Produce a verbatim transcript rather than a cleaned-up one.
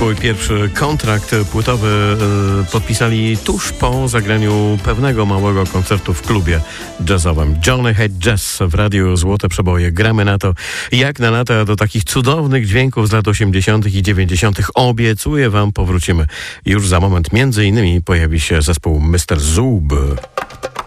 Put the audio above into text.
Swój pierwszy kontrakt płytowy y, podpisali tuż po zagraniu pewnego małego koncertu w klubie jazzowym. Johnny Hate Jazz w radiu Złote Przeboje. Gramy na to, jak na lata do takich cudownych dźwięków z lat osiemdziesiątych i dziewięćdziesiątych. Obiecuję wam, powrócimy już za moment. Między innymi pojawi się zespół mister Zub.